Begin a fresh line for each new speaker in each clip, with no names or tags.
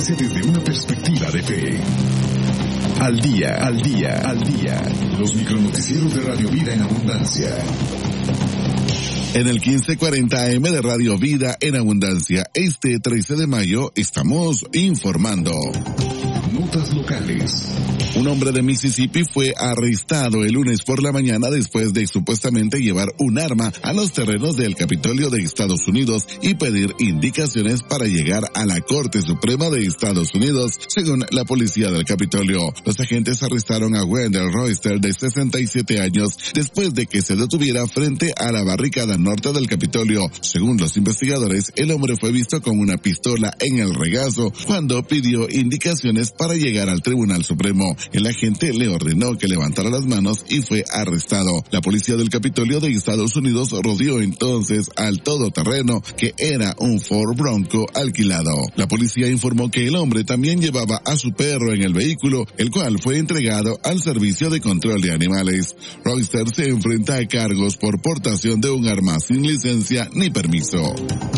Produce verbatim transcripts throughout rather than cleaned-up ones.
noticia desde una perspectiva de fe. Al día, al día, al día. Los micronoticieros de Radio Vida en Abundancia.
En el quince cuarenta A M de Radio Vida en Abundancia, este trece de mayo, estamos informando.
Notas locales.
Un hombre de Mississippi fue arrestado el lunes por la mañana después de supuestamente llevar un arma a los terrenos del Capitolio de Estados Unidos y pedir indicaciones para llegar a la Corte Suprema de Estados Unidos, según la policía del Capitolio. Los agentes arrestaron a Wendell Royster, de sesenta y siete años, después de que se detuviera frente a la barricada norte del Capitolio. Según los investigadores, el hombre fue visto con una pistola en el regazo cuando pidió indicaciones para llegar al Tribunal Supremo. El agente le ordenó que levantara las manos y fue arrestado. La policía del Capitolio de Estados Unidos rodeó entonces al todoterreno, que era un Ford Bronco alquilado. La policía informó que el hombre también llevaba a su perro en el vehículo, el cual fue entregado al Servicio de Control de Animales. Royster se enfrenta a cargos por portación de un arma sin licencia ni permiso.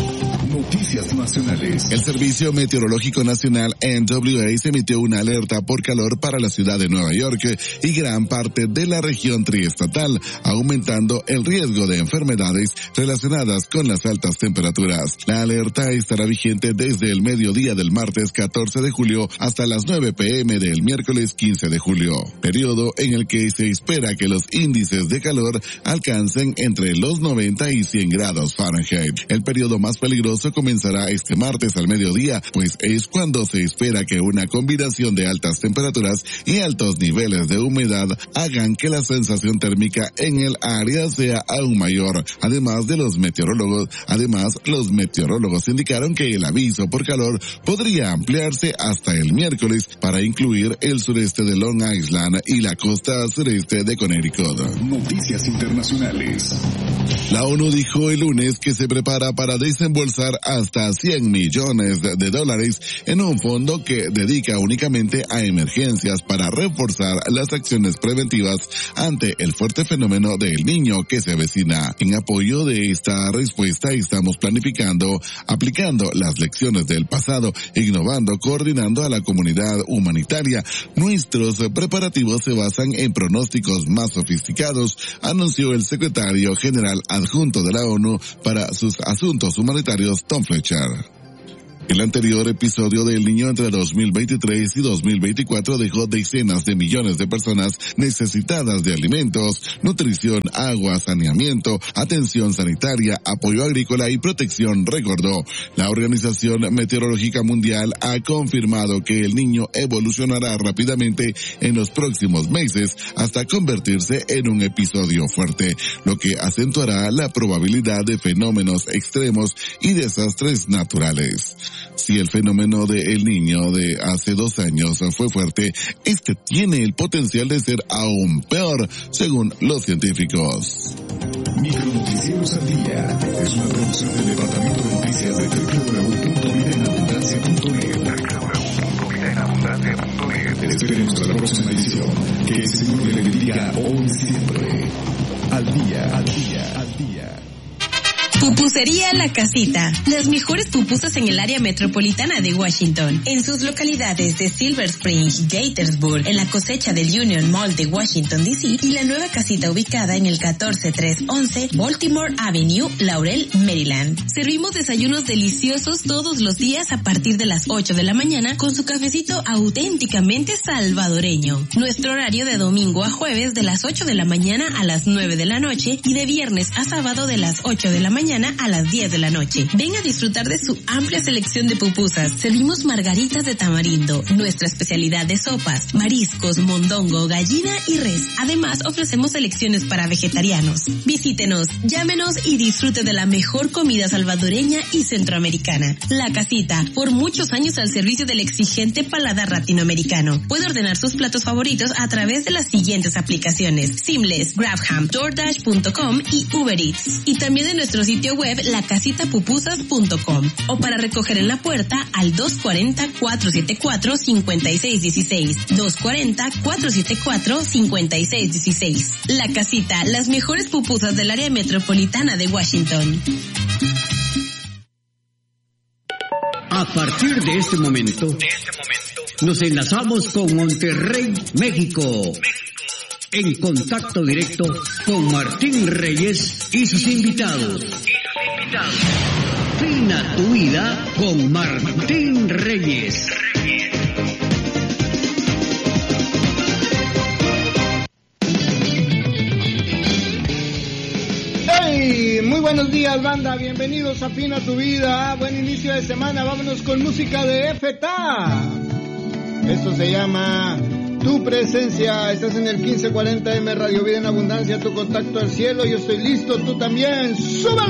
Noticias nacionales.
El Servicio Meteorológico Nacional N W A emitió una alerta por calor para la ciudad de Nueva York y gran parte de la región triestatal, aumentando el riesgo de enfermedades relacionadas con las altas temperaturas. La alerta estará vigente desde el mediodía del martes catorce de julio hasta las nueve p m del miércoles quince de julio, periodo en el que se espera que los índices de calor alcancen entre los noventa y cien grados Fahrenheit. El periodo más peligroso comenzará este martes al mediodía, pues es cuando se espera que una combinación de altas temperaturas y altos niveles de humedad hagan que la sensación térmica en el área sea aún mayor. Además de los meteorólogos, además los meteorólogos indicaron que el aviso por calor podría ampliarse hasta el miércoles para incluir el sureste de Long Island y la costa sureste de Connecticut.
Noticias internacionales.
La ONU dijo el lunes que se prepara para desembolsar hasta cien millones de dólares en un fondo que dedica únicamente a emergencias para reforzar las acciones preventivas ante el fuerte fenómeno del Niño que se avecina. En apoyo de esta respuesta estamos planificando, aplicando las lecciones del pasado, innovando, coordinando a la comunidad humanitaria. Nuestros preparativos se basan en pronósticos más sofisticados, anunció el secretario general adjunto de la ONU para sus asuntos humanitarios, Tom Fletcher. El anterior episodio del Niño entre dos mil veintitrés y dos mil veinticuatro dejó decenas de millones de personas necesitadas de alimentos, nutrición, agua, saneamiento, atención sanitaria, apoyo agrícola y protección, recordó. La Organización Meteorológica Mundial ha confirmado que el Niño evolucionará rápidamente en los próximos meses hasta convertirse en un episodio fuerte, lo que acentuará la probabilidad de fenómenos extremos y desastres naturales. Si el fenómeno de El Niño de hace dos años fue fuerte, este tiene el potencial de ser aún peor, según los científicos.
Micronoticieros al día es una producción del Departamento de Noticias de doble u doble u doble u punto vida en abundancia punto net. doble u doble u doble u punto vida en abundancia punto net. Esperemos a la próxima edición. Que el Señor le bendiga hoy y siempre. Al día, al día, al día.
Pupusería La Casita. Las mejores pupusas en el área metropolitana de Washington. En sus localidades de Silver Spring, Gaithersburg, en la cosecha del Union Mall de Washington, D C y la nueva casita ubicada en el catorce trescientos once Baltimore Avenue, Laurel, Maryland. Servimos desayunos deliciosos todos los días a partir de las ocho de la mañana con su cafecito auténticamente salvadoreño. Nuestro horario de domingo a jueves de las ocho de la mañana a las nueve de la noche y de viernes a sábado de las ocho de la mañana a las diez de la noche. Ven a disfrutar de su amplia selección de pupusas. Servimos margaritas de tamarindo, nuestra especialidad de sopas, mariscos, mondongo, gallina y res. Además, ofrecemos selecciones para vegetarianos. Visítenos, llámenos y disfrute de la mejor comida salvadoreña y centroamericana. La Casita, por muchos años al servicio del exigente paladar latinoamericano. Puede ordenar sus platos favoritos a través de las siguientes aplicaciones: Seamless, Grabham, DoorDash punto com y Uber Eats. Y también de nuestro sitio web la casita pupusas punto com o para recoger en la puerta al dos cuatro cero, cuatro siete cuatro, cinco seis uno seis, dos cuatro cero, cuatro siete cuatro, cinco seis uno seis. La Casita, las mejores pupusas del área metropolitana de Washington.
A partir de este momento, nos enlazamos con Monterrey, México. En contacto directo con Martín Reyes y sus invitados. Fina tu vida con Martín Reyes.
Hey, muy buenos días, banda. Bienvenidos a Fina tu vida. Buen inicio de semana. Vámonos con música de F T A. Esto se llama Tu Presencia. Estás en el quince cuarenta M Radio Vida en Abundancia. Tu contacto al cielo. Yo estoy listo. Tú también. ¡Súbelo!